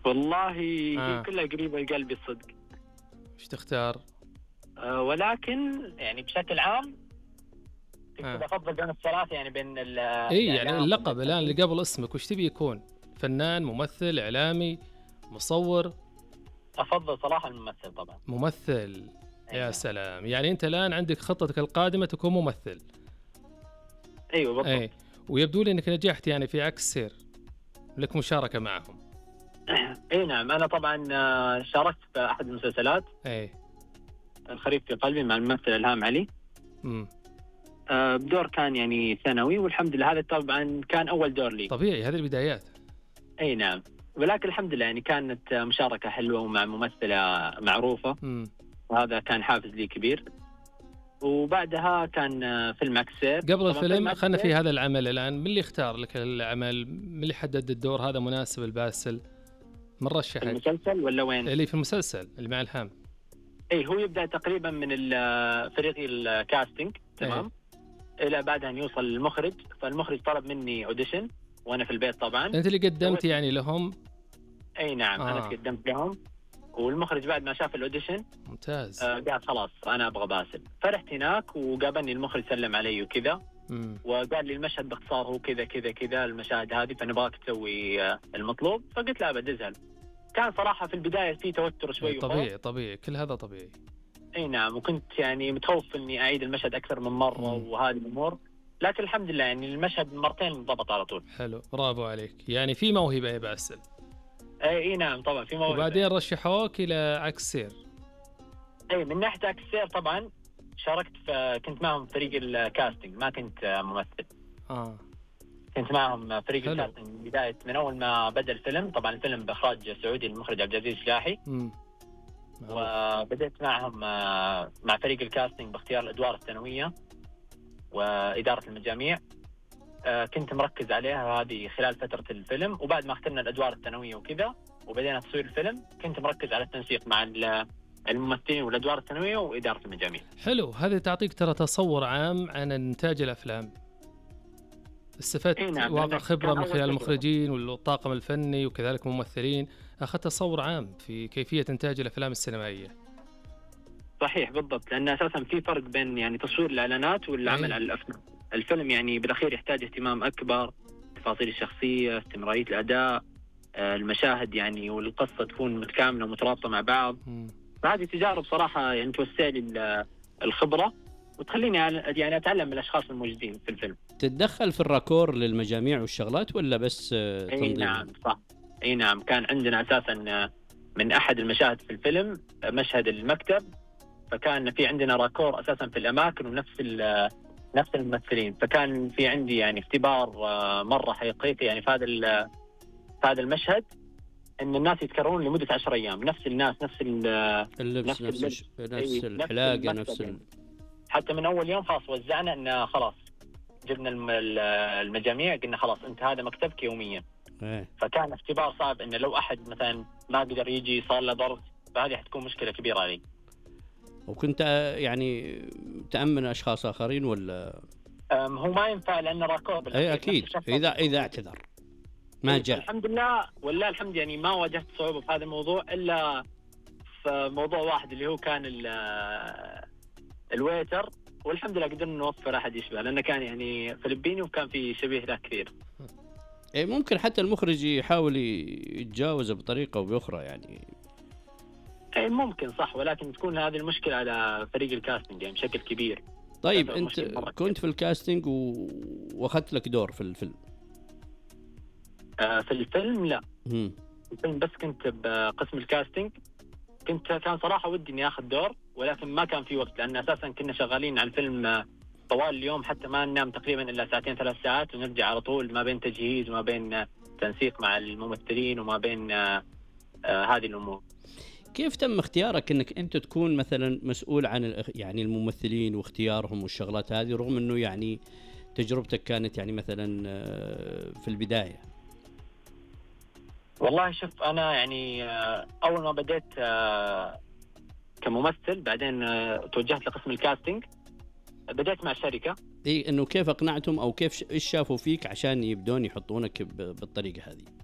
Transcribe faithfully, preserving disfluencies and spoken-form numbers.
والله هي آه. كلها قريبة لقلبي الصدق. إيش تختار؟ أه ولكن يعني بشكل عام كنت آه. بفضل بين الثلاثة، يعني بين ال- إي يعني الإعلام اللقب الآن اللي والتمثيل. قبل اسمك وش تبي يكون؟ فنان، ممثل، إعلامي، مصور؟ أفضل صراحة الممثل طبعا. ممثل. أي يا نعم. سلام، يعني أنت الآن عندك خطتك القادمة تكون ممثل. أيوة بالضبط. أي، ويبدو لي أنك نجحت يعني في عكس سير، لك مشاركة معهم. أي نعم، أنا طبعا آه، شاركت في أحد المسلسلات، أي. الخريف في قلبي، مع الممثل إلهام علي. امم آه، بدور كان يعني ثانوي، والحمد لله هذا طبعا كان أول دور لي. طبيعي، هذه البدايات. أي نعم، ولكن الحمد لله يعني كانت آه، مشاركة حلوة ومع ممثلة معروفة، امم وهذا كان حافز لي كبير. وبعدها كان آه، فيلم عكسير. قبل طبعا فيلم الفيلم خلنا في عكسير هذا العمل الآن، من اللي اختار لك العمل؟ من اللي حدد الدور هذا مناسب الباسل؟ من في رشحك؟ المسلسل ولا وين؟ اللي في المسلسل اللي مع إلهام. اي هو يبدا تقريبا من ال- فريق الكاستنج، تمام، الى بعدها أن يوصل المخرج. فالمخرج طلب مني اوديشن وانا في البيت طبعا. أنت اللي قدمت سويت- يعني لهم؟ اي نعم، آه. انا تقدمت لهم. والمخرج بعد ما شاف الاوديشن ممتاز. آه قال خلاص انا ابغى باسل. فرحت هناك وقابلني المخرج، سلم علي وكذا، امم وقال لي المشهد باختصار هو كذا كذا كذا، المشاهد هذه فنبغاك تسوي آه المطلوب. فقلت له ابد ازهل. كان صراحه في البدايه في توتر شوي وخوف. طبيعي طبيعي، كل هذا طبيعي. اي نعم، وكنت يعني متخوف اني اعيد المشهد اكثر من مره مم. وهذه الامور، لكن الحمد لله يعني المشهد مرتين ضبط على طول. حلو، برافو عليك، يعني في موهبة يا باسل. اي اي نعم طبعا في موهبه. وبعدين رشحوك إلى عكس سير. اي من ناحيه اكسير طبعا شاركت في، كنت معهم فريق الكاستنج، ما كنت ممثل. آه كنت معهم فريق حلو. الكاستنج من بدايه، من اول ما بدا الفيلم. طبعا الفيلم باخراج سعودي، المخرج عبد العزيز شلاحي. امم وبدأت معهم آه، مع فريق الكاستنج باختيار الادوار الثانويه واداره المجاميع. آه، كنت مركز عليها هذه خلال فترة الفيلم. وبعد ما اخترنا الأدوار الثانوية وكذا وبدينا تصوير الفيلم، كنت مركز على التنسيق مع ال- الممثلين والأدوار الثانوية وإدارة المجاميع. حلو، هذه تعطيك ترى تصور عام عن إنتاج الأفلام. استفدت إيه نعم، واقع لأنه خبرة كان من أول خلال تجربة. المخرجين والطاقم الفني وكذلك ممثلين، أخذت تصور عام في كيفية إنتاج الأفلام السينمائية. صحيح بالضبط، لأن أساسا في فرق بين يعني تصوير الإعلانات والعمل أيه. على الأفلام. الفيلم يعني بالأخير يحتاج اهتمام أكبر، تفاصيل الشخصية، استمرارية الأداء، آه، المشاهد يعني والقصة تكون متكاملة ومترابطة مع بعض. مم. فهذه تجارب صراحة يعني توسع لي ال- الخبرة، وتخليني يعني أتعلم من الأشخاص الموجودين في الفيلم. تتدخل في الراكور للمجاميع والشغلات ولا بس آه، اي تنظيم؟ نعم صح. اي نعم، كان عندنا اساسا من احد المشاهد في الفيلم مشهد المكتب، فكان في عندنا راكور اساسا في الاماكن ونفس ال- نفس الممثلين. فكان في عندي يعني اختبار آه، مره حقيقي يعني في هذا ال- في هذا المشهد، ان الناس يتكررون لمده عشر ايام، نفس الناس، نفس ال- اللبس نفس نفس اللبس. الش- أي، نفس نفس الحلاقة المكتب نفس ال... يعني. حتى من اول يوم خلاص وزعنا ان خلاص جبنا الم- المجاميع، قلنا خلاص انت هذا مكتبك يوميا. إيه. فكان اختبار صعب، انه لو احد مثلا ما قدر يجي صار له ضغط، فهذه حتكون مشكله كبيره علي. وكنت آه، يعني تأمن أشخاص آخرين ولا؟ أم، هو ما ينفع لان راكور بالأخير أي نفس أكيد، الشخص إذا اللي- إذا اعتذر ما إيه، جاء. الحمد لله والله الحمد، يعني ما واجهت صعوبه في هذا الموضوع الا في موضوع واحد اللي هو كان ال- الويتر. والحمد لله قدرنا نوفر احد يشبه، لانه كان يعني فلبيني وكان في شبيه له كثير. إيه ممكن حتى المخرج يحاول يتجاوزه بطريقة أو بأخرى يعني. اي ممكن صح، ولكن تكون هذه المشكله على فريق الكاستنج يعني بشكل كبير. طيب هذا أنت مشكلة مرة كنت في الكاستنج و... وأخذت لك دور في الفيلم؟ آه، في الفيلم لا، مم. الفيلم بس كنت بقسم الكاستنج. كنت كان صراحة ودي إني آخذ دور، ولكن ما كان في وقت، لأن أساسا كنا شغالين على الفيلم آه، طوال اليوم، حتى ما ننام تقريبا إلا ساعتين ثلاث ساعات، ونرجع على طول ما بين تجهيز وما بين آه، تنسيق مع الممثلين وما بين آه، آه، هذه الأمور. كيف تم اختيارك انك انت تكون مثلا مسؤول عن الأخ- يعني الممثلين واختيارهم والشغلات هذه، رغم انه يعني تجربتك كانت يعني مثلا آه، في البداية؟ والله شوف أنا يعني آه، أول ما بديت آه، كممثل، بعدين آه، توجهت لقسم الكاستنج، بديت مع شركة. اي انه كيف اقنعتم او كيف ش- ايش شافوا فيك عشان يبدون يحطونك ب- بالطريقة هذه؟